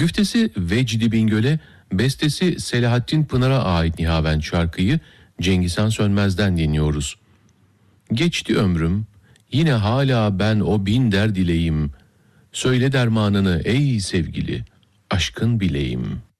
Güftesi Vecdi Bingöl'e, bestesi Selahattin Pınar'a ait Nihavent şarkıyı Cengizhan Sönmez'den dinliyoruz. Geçti ömrüm, yine hala ben o bin derd dileyim. Söyle dermanını ey sevgili, aşkın bileyim.